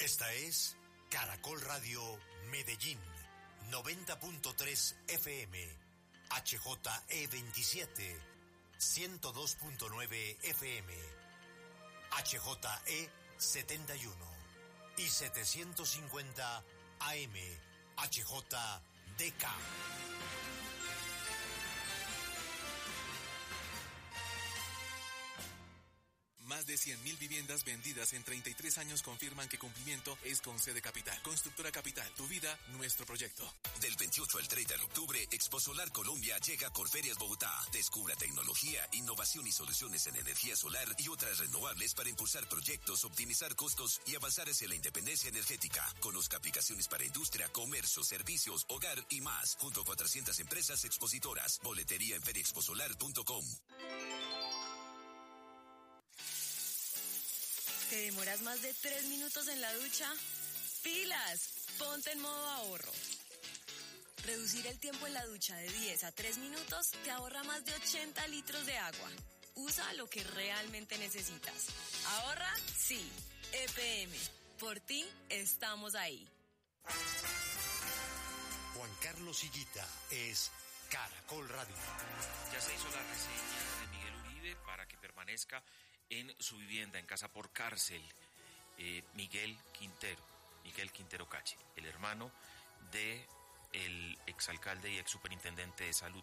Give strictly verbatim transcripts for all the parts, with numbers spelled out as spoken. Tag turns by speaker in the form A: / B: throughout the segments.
A: Esta es Caracol Radio Medellín, noventa punto tres F M, H J E veintisiete, ciento dos punto nueve F M, H J E setenta y uno y setecientos cincuenta A M, H J D K.
B: Más de cien mil viviendas vendidas en treinta y tres años confirman que cumplimiento es con C de Capital. Constructora Capital, tu vida, nuestro proyecto.
C: Del veintiocho al treinta de octubre, Expo Solar Colombia llega a Corferias Bogotá. Descubra tecnología, innovación y soluciones en energía solar y otras renovables para impulsar proyectos, optimizar costos y avanzar hacia la independencia energética. Conozca aplicaciones para industria, comercio, servicios, hogar y más, junto a cuatrocientas empresas expositoras. Boletería en feria expo solar punto com.
D: ¿Te demoras más de tres minutos en la ducha? ¡Pilas! Ponte en modo ahorro. Reducir el tiempo en la ducha de diez a tres minutos te ahorra más de ochenta litros de agua. Usa lo que realmente necesitas. ¿Ahorra? Sí. E P M. Por ti, estamos ahí.
A: Juan Carlos Higuita es Caracol Radio.
E: Ya se hizo la reseña de Miguel Uribe para que permanezca en su vivienda, en casa por cárcel. eh, Miguel Quintero, Miguel Quintero Calle, el hermano de el exalcalde y ex superintendente de salud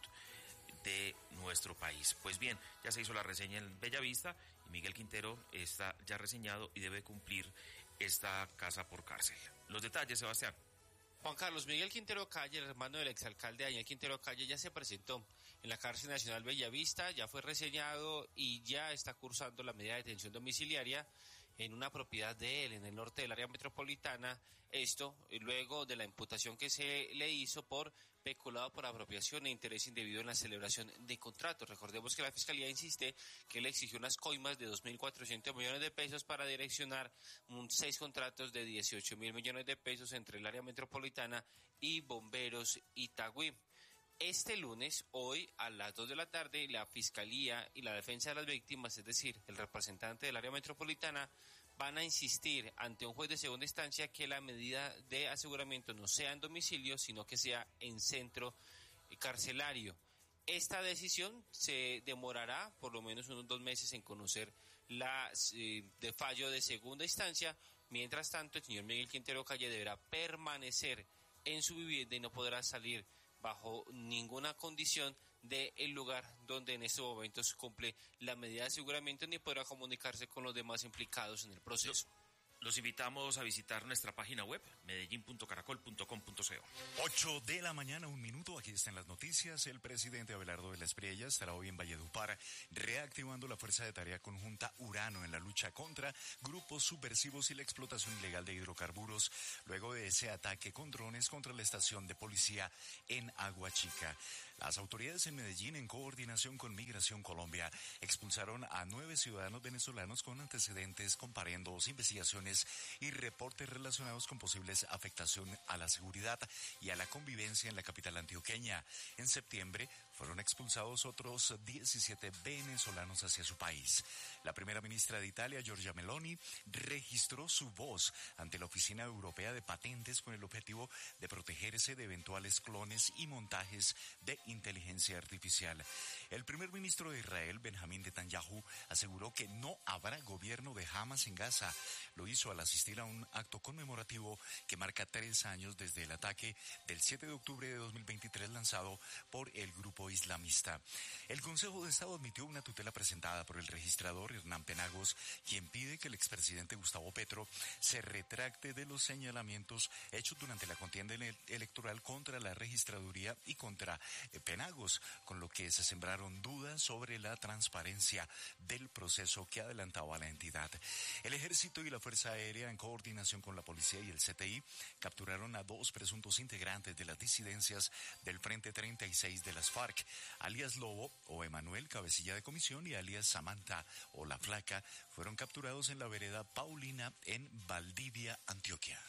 E: de nuestro país. Pues bien, ya se hizo la reseña en Bellavista y Miguel Quintero está ya reseñado y debe cumplir esta casa por cárcel. Los detalles, Sebastián.
F: Juan Carlos, Miguel Quintero Calle, el hermano del exalcalde Daniel Quintero Calle, ya se presentó en la cárcel nacional Bellavista, ya fue reseñado y ya está cursando la medida de detención domiciliaria en una propiedad de él, en el norte del área metropolitana. Esto luego de la imputación que se le hizo por peculado por apropiación e interés indebido en la celebración de contratos. Recordemos que la Fiscalía insiste que le exigió unas coimas de dos mil cuatrocientos millones de pesos para direccionar un, seis contratos de dieciocho mil millones de pesos entre el área metropolitana y Bomberos Itagüí. Este lunes, hoy, a las dos de la tarde, la Fiscalía y la Defensa de las Víctimas, es decir, el representante del área metropolitana, van a insistir ante un juez de segunda instancia que la medida de aseguramiento no sea en domicilio, sino que sea en centro carcelario. Esta decisión se demorará por lo menos unos dos meses en conocer la eh, de fallo de segunda instancia. Mientras tanto, el señor Miguel Quintero Calle deberá permanecer en su vivienda y no podrá salir bajo ninguna condición del lugar donde en estos momentos cumple la medida de aseguramiento, ni podrá comunicarse con los demás implicados en el proceso.
E: Los invitamos a visitar nuestra página web, medellín punto caracol punto com punto co.
G: ocho de la mañana, un minuto, aquí están las noticias. El presidente Abelardo de la Espriella estará hoy en Valledupar reactivando la Fuerza de Tarea Conjunta Urano en la lucha contra grupos subversivos y la explotación ilegal de hidrocarburos, luego de ese ataque con drones contra la estación de policía en Aguachica. Las autoridades en Medellín, en coordinación con Migración Colombia, expulsaron a nueve ciudadanos venezolanos con antecedentes comparando investigaciones y reportes relacionados con posibles afectación a la seguridad y a la convivencia en la capital antioqueña. En septiembre fueron expulsados otros diecisiete venezolanos hacia su país. La primera ministra de Italia, Giorgia Meloni, registró su voz ante la Oficina Europea de Patentes con el objetivo de protegerse de eventuales clones y montajes de inteligencia artificial. El primer ministro de Israel, Benjamín Netanyahu, aseguró que no habrá gobierno de Hamas en Gaza. Lo hizo al asistir a un acto conmemorativo que marca tres años desde el ataque del siete de octubre de dos mil veintitrés lanzado por el grupo islamista. El Consejo de Estado admitió una tutela presentada por el registrador Hernán Penagos, quien pide que el expresidente Gustavo Petro se retracte de los señalamientos hechos durante la contienda electoral contra la registraduría y contra Penagos, con lo que se sembraron dudas sobre la transparencia del proceso que adelantaba la entidad. El ejército y la Fuerza Aérea, en coordinación con la policía y el C T I, capturaron a dos presuntos integrantes de las disidencias del Frente treinta y seis de las FARC, alias Lobo o Emanuel, cabecilla de comisión, y alias Samantha o La Flaca, fueron capturados en la vereda Paulina en Valdivia, Antioquia.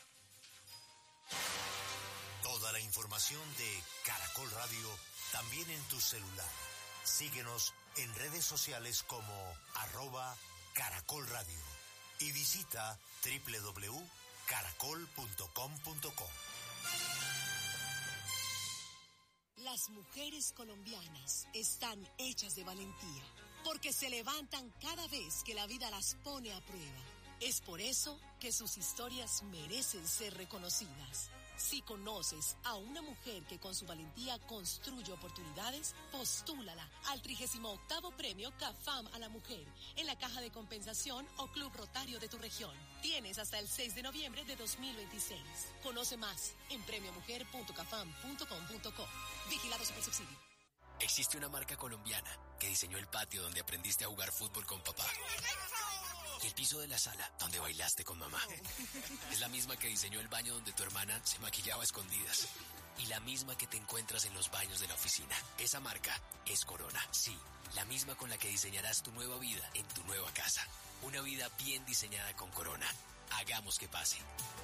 A: Toda la información de Caracol Radio también en tu celular. Síguenos en redes sociales como arroba Caracol Radio y visita doble u doble u doble u caracol punto com punto co.
H: Las mujeres colombianas están hechas de valentía, porque se levantan cada vez que la vida las pone a prueba. Es por eso que sus historias merecen ser reconocidas. Si conoces a una mujer que con su valentía construye oportunidades, postúlala al trigésimo octavo premio CAFAM a la mujer en la Caja de Compensación o Club Rotario de tu región. Tienes hasta el seis de noviembre de dos mil veintiséis. Conoce más en premio mujer punto cafam punto com punto co. Vigilado Supersubsidio.
I: Existe una marca colombiana que diseñó el patio donde aprendiste a jugar fútbol con papá. Y el piso de la sala donde bailaste con mamá. Es la misma que diseñó el baño donde tu hermana se maquillaba a escondidas. Y la misma que te encuentras en los baños de la oficina. Esa marca es Corona. Sí, la misma con la que diseñarás tu nueva vida en tu nueva casa. Una vida bien diseñada con Corona. Hagamos que pase.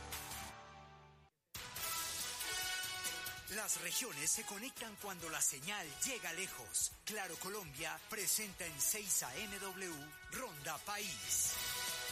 J: Las regiones se conectan cuando la señal llega lejos. Claro Colombia presenta en seis A M W Ronda País.